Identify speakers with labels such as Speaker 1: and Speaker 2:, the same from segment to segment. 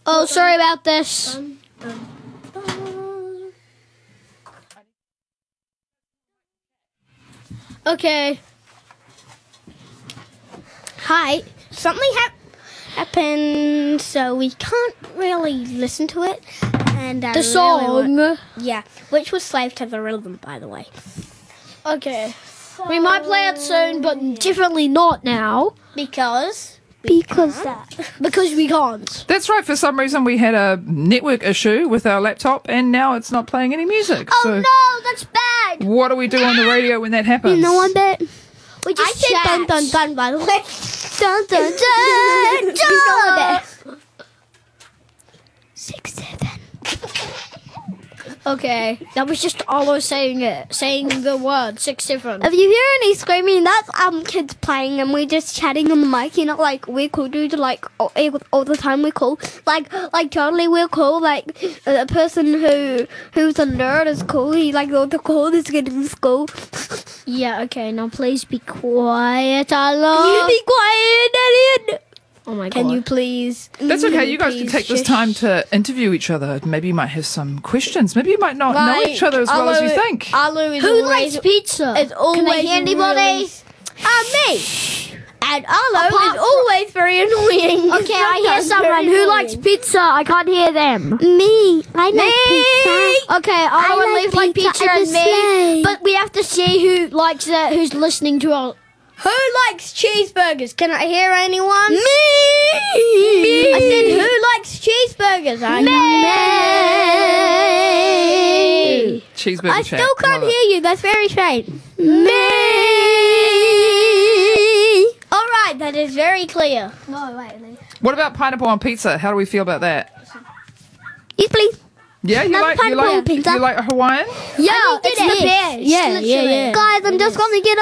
Speaker 1: Oh, sorry about this. Okay.
Speaker 2: Hi. Something happened, so we can't really listen to it. And
Speaker 1: The song.
Speaker 2: Yeah, which was Slave to the Rhythm, by the way.
Speaker 1: Okay. We might play it soon, but definitely not now.
Speaker 2: Because
Speaker 1: Because we can't.
Speaker 3: That's right. For some reason, we had a network issue with our laptop, and now it's not playing any music. So
Speaker 1: No, that's bad.
Speaker 3: what do we do on the radio when that happens?
Speaker 2: you know what, bet?
Speaker 1: We
Speaker 2: I
Speaker 1: just
Speaker 2: said dun
Speaker 1: chat.
Speaker 2: dun dun, by the way.
Speaker 1: Dun, dun, dun,
Speaker 2: You know what,
Speaker 1: dun.
Speaker 2: bet? 6, 7.
Speaker 1: Okay, that was just Arlo saying the word 6 7.
Speaker 2: If you hear any screaming, that's kids playing, and we're just chatting on the mic. You know, like we're cool, dude. Like all the time, we're cool. Like totally, we're cool. Like a person who's a nerd is cool. He like all the coolest kid in school.
Speaker 1: Yeah, okay, now please be quiet, Arlo.
Speaker 2: You be quiet, Elliot.
Speaker 1: Oh my god.
Speaker 2: Can you please?
Speaker 3: That's okay. You guys can
Speaker 2: please
Speaker 3: take this
Speaker 2: shush?
Speaker 3: time to interview each other. Maybe you might have some questions. Maybe you might not know each other as well as you think.
Speaker 2: Alu is
Speaker 1: Who
Speaker 2: always,
Speaker 1: likes pizza?
Speaker 2: is always
Speaker 1: Can I hear anybody?
Speaker 2: really- me. And Arlo is always very annoying.
Speaker 1: Okay, I hear
Speaker 2: Sometimes
Speaker 1: someone
Speaker 2: very
Speaker 1: who likes
Speaker 2: annoying.
Speaker 1: pizza. I can't hear them.
Speaker 2: Me. I like pizza.
Speaker 1: Okay, Arlo and Leaf like pizza
Speaker 2: I'm a
Speaker 1: and me.
Speaker 2: slave.
Speaker 1: But we have to see who likes it, who's listening to our...
Speaker 2: Who likes cheeseburgers? Can I hear anyone?
Speaker 1: Me!
Speaker 2: I said, who likes cheeseburgers? Me.
Speaker 3: Cheeseburger
Speaker 2: I
Speaker 3: chat.
Speaker 2: still can't
Speaker 3: Love it.
Speaker 2: hear you. That's very strange. Me. All right, that is very clear.
Speaker 1: No, wait.
Speaker 3: What about pineapple on pizza? How do we feel about that?
Speaker 2: Yes, please.
Speaker 3: Yeah, you
Speaker 2: Not
Speaker 3: like
Speaker 2: pineapple on pizza.
Speaker 3: you like Hawaiian?
Speaker 2: Yeah,
Speaker 1: it's the best.
Speaker 2: Yeah.
Speaker 1: Literally.
Speaker 2: Guys, I'm just gonna get a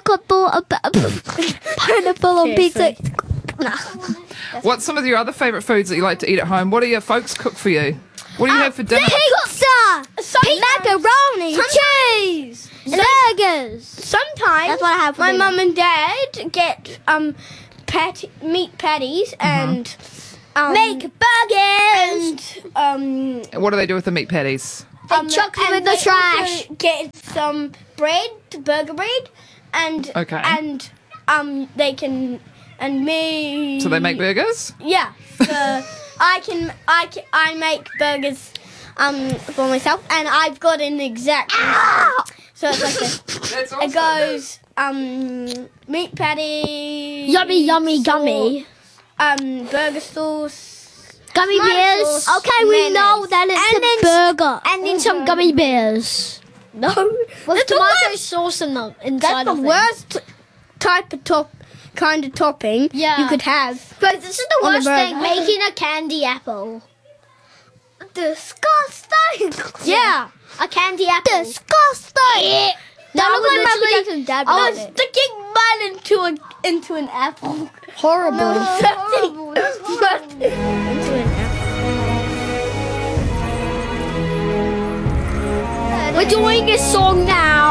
Speaker 2: pineapple on pizza.
Speaker 3: What's some of your other favourite foods that you like to eat at home? What do your folks cook for you? What do you have for dinner?
Speaker 2: Pizza, macaroni, cheese, burgers. Sometimes
Speaker 1: That's what I have for
Speaker 2: my
Speaker 1: dinner.
Speaker 2: mum and dad get meat patties and make burgers and
Speaker 3: What do they do with the meat patties?
Speaker 1: They chuck them
Speaker 2: and
Speaker 1: in the
Speaker 2: they
Speaker 1: trash.
Speaker 2: also get some bread, burger bread, and
Speaker 3: Okay.
Speaker 2: and they can and me.
Speaker 3: So they make burgers?
Speaker 2: Yeah. I make burgers for myself, and I've got an exact. So it's like this.
Speaker 3: That's
Speaker 2: It goes meat patty.
Speaker 1: Yummy, yummy, gummy.
Speaker 2: Burger sauce.
Speaker 1: Gummy
Speaker 2: Tomato
Speaker 1: bears.
Speaker 2: sauce,
Speaker 1: Okay, we
Speaker 2: mayonnaise.
Speaker 1: know that it's
Speaker 2: And
Speaker 1: a
Speaker 2: then-
Speaker 1: burger. And then some gummy bears.
Speaker 2: No,
Speaker 1: With
Speaker 2: that's the
Speaker 1: tomato
Speaker 2: worst.
Speaker 1: sauce in the inside
Speaker 2: That's the
Speaker 1: of it.
Speaker 2: worst type of kind of topping
Speaker 1: Yeah.
Speaker 2: you could have.
Speaker 1: But this is the
Speaker 2: On a
Speaker 1: worst thing,
Speaker 2: burger.
Speaker 1: making a candy apple.
Speaker 2: Disgusting.
Speaker 1: Yeah, a candy apple.
Speaker 2: Disgusting.
Speaker 1: That
Speaker 2: look
Speaker 1: would
Speaker 2: like Michael
Speaker 1: literally-
Speaker 2: Jackson's dad.
Speaker 1: I
Speaker 2: I
Speaker 1: was
Speaker 2: was sticking mine into an apple.
Speaker 1: horrible.
Speaker 2: Into an apple.
Speaker 1: We're doing a song now.